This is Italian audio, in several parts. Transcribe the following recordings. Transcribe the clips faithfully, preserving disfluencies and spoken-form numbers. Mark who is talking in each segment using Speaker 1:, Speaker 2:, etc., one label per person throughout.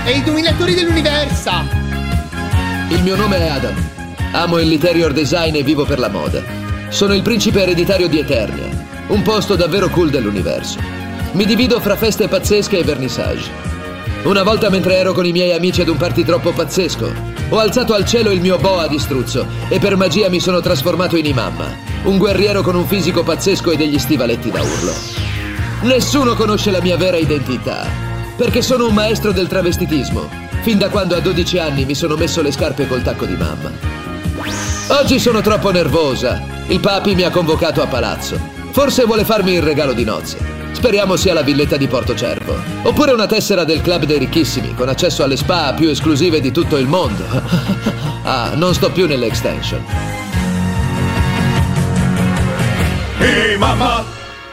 Speaker 1: e i dominatori dell'universo.
Speaker 2: Il mio nome è Adam. Amo il interior design e vivo per la moda. Sono il principe ereditario di Eternia, un posto davvero cool dell'universo. Mi divido fra feste pazzesche e vernissage. Una volta, mentre ero con i miei amici ad un party troppo pazzesco, ho alzato al cielo il mio boa di struzzo e per magia mi sono trasformato in Imamma, un guerriero con un fisico pazzesco e degli stivaletti da urlo. Nessuno conosce la mia vera identità, perché sono un maestro del travestitismo, fin da quando a dodici anni mi sono messo le scarpe col tacco di mamma. Oggi sono troppo nervosa. Il papi mi ha convocato a palazzo. Forse vuole farmi il regalo di nozze. Speriamo sia la villetta di Portocervo. Oppure una tessera del club dei ricchissimi, con accesso alle spa più esclusive di tutto il mondo. Ah, non sto più nelle extension.
Speaker 3: Hey, mamma!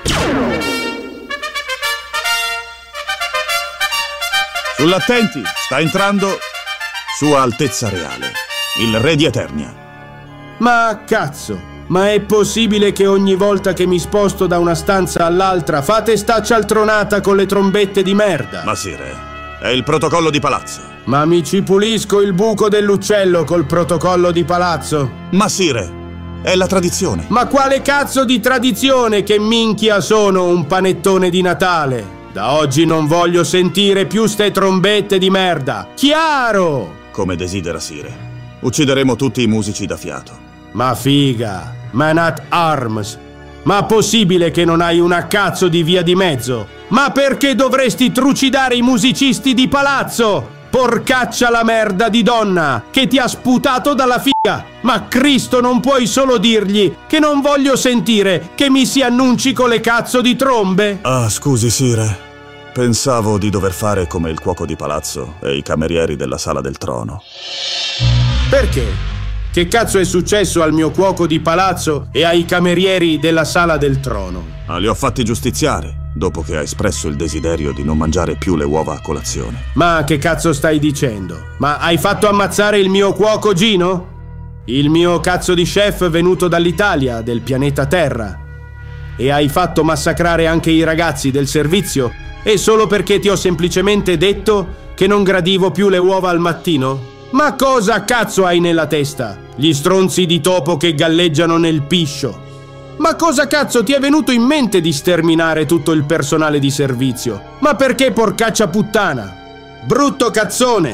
Speaker 4: Sull'attenti, sta entrando Sua Altezza Reale, il Re di Eternia.
Speaker 5: Ma cazzo! Ma è possibile che ogni volta che mi sposto da una stanza all'altra fate sta cialtronata con le trombette di merda?
Speaker 4: Ma sì, Re, è il protocollo di palazzo.
Speaker 5: Ma mi ci pulisco il buco dell'uccello col protocollo di palazzo?
Speaker 4: Ma sì, Re, è la tradizione.
Speaker 5: Ma quale cazzo di tradizione? Che minchia sono un panettone di Natale? Da oggi non voglio sentire più ste trombette di merda. Chiaro!
Speaker 4: Come desidera Sire. Uccideremo tutti i musici da fiato.
Speaker 5: Ma figa! Man at Arms. Ma possibile che non hai una cazzo di via di mezzo? Ma perché dovresti trucidare i musicisti di palazzo? Porcaccia la merda di donna che ti ha sputato dalla figa! Ma Cristo, non puoi solo dirgli che non voglio sentire che mi si annunci con le cazzo di trombe?
Speaker 4: Ah, scusi, Sire. Pensavo di dover fare come il cuoco di palazzo e i camerieri della Sala del Trono.
Speaker 5: Perché? Che cazzo è successo al mio cuoco di palazzo e ai camerieri della Sala del Trono?
Speaker 4: Ah, li ho fatti giustiziare, dopo che ha espresso il desiderio di non mangiare più le uova a colazione.
Speaker 5: Ma che cazzo stai dicendo? Ma hai fatto ammazzare il mio cuoco Gino? Il mio cazzo di chef venuto dall'Italia, del pianeta Terra? E hai fatto massacrare anche i ragazzi del servizio? E solo perché ti ho semplicemente detto che non gradivo più le uova al mattino? Ma cosa cazzo hai nella testa? Gli stronzi di topo che galleggiano nel piscio. Ma cosa cazzo ti è venuto in mente di sterminare tutto il personale di servizio? Ma perché, porcaccia puttana? Brutto cazzone!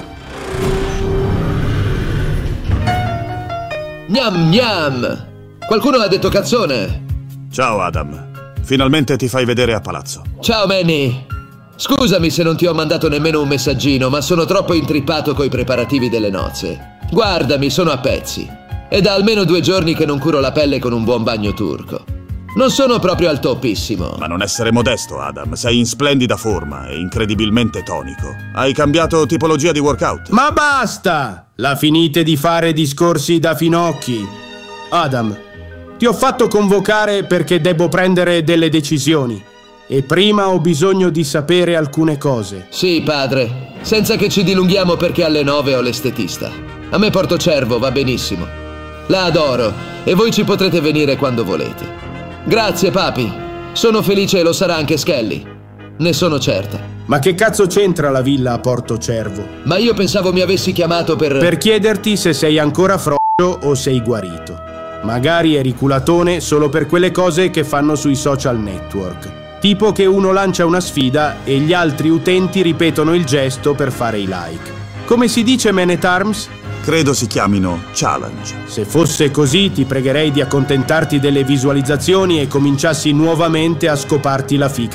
Speaker 2: Gnam gnam! Qualcuno ha detto cazzone?
Speaker 4: Ciao Adam, finalmente ti fai vedere a palazzo.
Speaker 2: Ciao Manny! Scusami se non ti ho mandato nemmeno un messaggino, ma sono troppo intrippato coi preparativi delle nozze. Guardami, sono a pezzi. È da almeno due giorni che non curo la pelle con un buon bagno turco. Non sono proprio al toppissimo.
Speaker 4: Ma non essere modesto, Adam. Sei in splendida forma e incredibilmente tonico. Hai cambiato tipologia di workout.
Speaker 5: Ma basta! La finite di fare discorsi da finocchi. Adam, ti ho fatto convocare perché debbo prendere delle decisioni. E prima ho bisogno di sapere alcune cose.
Speaker 2: Sì, padre. Senza che ci dilunghiamo perché alle nove ho l'estetista. A me Portocervo va benissimo. La adoro e voi ci potrete venire quando volete. Grazie, papi. Sono felice e lo sarà anche Skelly. Ne sono certa.
Speaker 5: Ma che cazzo c'entra la villa a Portocervo?
Speaker 2: Ma io pensavo mi avessi chiamato per...
Speaker 5: Per chiederti se sei ancora frocio o sei guarito. Magari eri culatone solo per quelle cose che fanno sui social network. Tipo che uno lancia una sfida e gli altri utenti ripetono il gesto per fare i like. Come si dice, Man at Arms?
Speaker 4: Credo si chiamino challenge.
Speaker 5: Se fosse così, ti pregherei di accontentarti delle visualizzazioni e cominciassi nuovamente a scoparti la fica